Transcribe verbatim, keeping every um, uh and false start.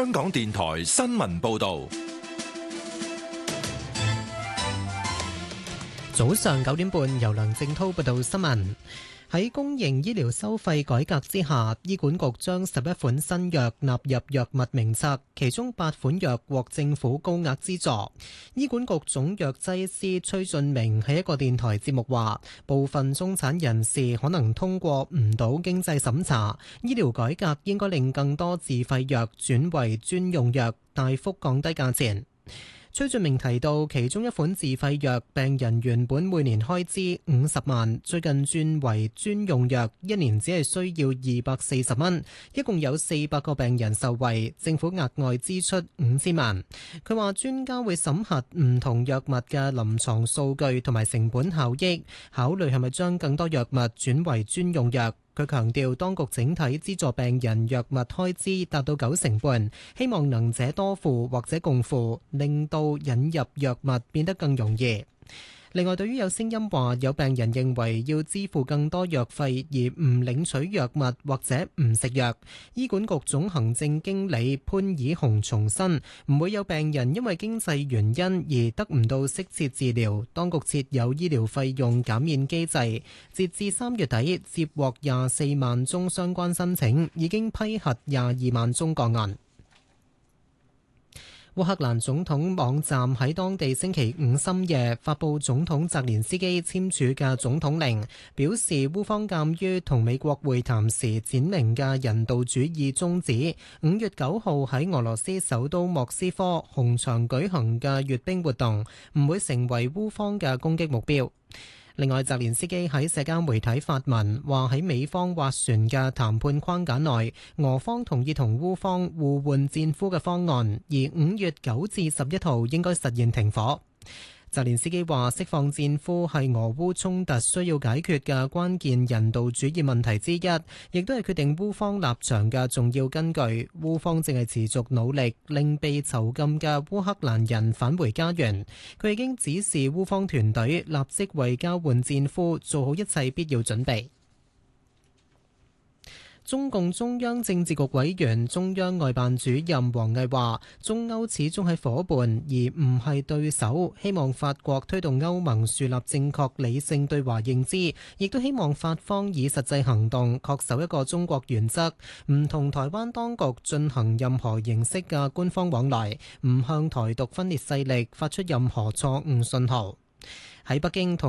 香港電台新聞報道。 早上九點半，由梁正濤報道新聞。喺公營醫療收費改革之下，醫管局將十一款新藥納入藥物名冊，其中八款藥獲政府高額資助。醫管局總藥劑師崔俊明喺一個電台節目話，部分中產人士可能通過唔到經濟審查，醫療改革應該令更多自費藥轉為專用藥，大幅降低價錢。崔俊明提到，其中一款自費藥，病人原本每年開支五十萬，最近轉為專用藥，一年只係需要二百四十蚊，一共有四百個病人受惠，政府額外支出五千萬。佢話專家會審核唔同藥物嘅臨床數據同埋成本效益，考慮係咪將更多藥物轉為專用藥。佢強調，當局整體資助病人藥物開支達到九成半，希望能者多付或者共付，令到引入藥物變得更容易。另外，對於有聲音話有病人認為要支付更多藥費而唔領取藥物或者唔食藥，醫管局總行政經理潘以雄重申，唔會有病人因為經濟原因而得唔到適切治療。當局設有醫療費用減免機制，截至三月底接獲廿四萬宗相關申請，已經批核廿二萬宗個案。烏克蘭總統網站喺當地星期五深夜發布總統澤連斯基簽署嘅總統令，表示烏方鑑於同美國會談時展明嘅人道主義宗旨，五月九號喺俄羅斯首都莫斯科紅場舉行嘅閱兵活動唔會成為烏方嘅攻擊目標。另外，澤連斯基喺社交媒體發文，話喺美方斡旋嘅談判框架內，俄方同意同烏方互換戰俘嘅方案，而五月九至十一號應該實現停火。澤連斯基話，釋放戰俘係俄烏衝突需要解決嘅關鍵人道主義問題之一，亦都係決定烏方立場嘅重要根據。烏方正係持續努力令被囚禁嘅烏克蘭人返回家園。佢已經指示烏方團隊立即為交換戰俘做好一切必要準備。中共中央政治局委員、中央外辦主任王毅話，中歐始終係夥伴而唔係對手，希望法國推動歐盟樹立正確理性對華認知，亦都希望法方以實際行動恪守一個中國原則，唔同台灣當局進行任何形式嘅官方往來，唔向台獨分裂勢力發出任何錯誤信號。喺北京同